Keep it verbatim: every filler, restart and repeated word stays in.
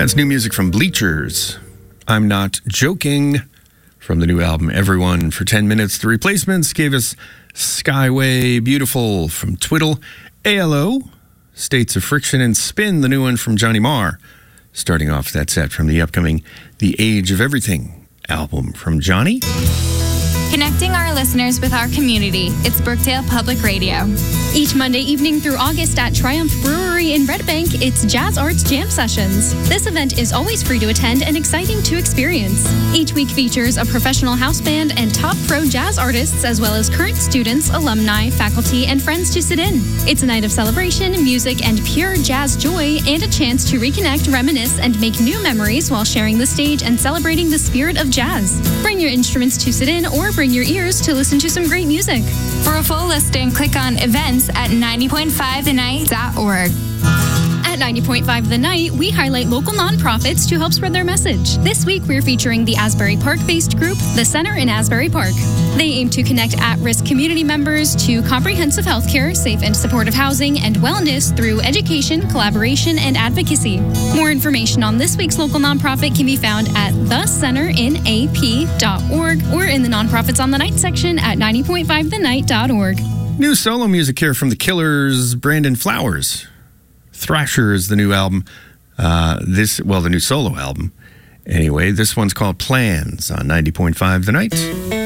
That's new music from Bleachers. I'm Not Joking from the new album Everyone for ten minutes. The Replacements gave us Skyway Beautiful from Twiddle. A L O, States of Friction, and Spin, the new one from Johnny Marr. Starting off that set from the upcoming The Age of Everything album from Johnny. Connecting our listeners with our community. It's Brookdale Public Radio. Each Monday evening through August at Triumph Brewery in Red Bank, it's Jazz Arts Jam Sessions. This event is always free to attend and exciting to experience. Each week features a professional house band and top pro jazz artists, as well as current students, alumni, faculty, and friends to sit in. It's a night of celebration, music, and pure jazz joy, and a chance to reconnect, reminisce, and make new memories while sharing the stage and celebrating the spirit of jazz. Bring your instruments to sit in or bring your ears to listen to some great music. For a full listing, click on events at ninety point five the night dot org. At ninety point five The Night, we highlight local nonprofits to help spread their message. This week, we're featuring the Asbury Park-based group, The Center in Asbury Park. They aim to connect at-risk community members to comprehensive health care, safe and supportive housing, and wellness through education, collaboration, and advocacy. More information on this week's local nonprofit can be found at the center in a p dot org or in the Nonprofits on the Night section at ninety point five the night dot org. New solo music here from The Killers, Brandon Flowers. Thrasher is the new album. Uh, this, well, the new solo album. Anyway, this one's called Plans on ninety point five The Night.